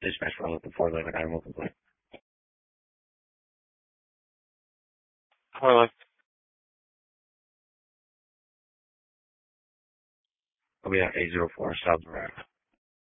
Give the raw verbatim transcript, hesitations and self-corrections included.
Dispatch for looking for eleven nine one complaint. Hello. I'll be at eight zero four South Drive.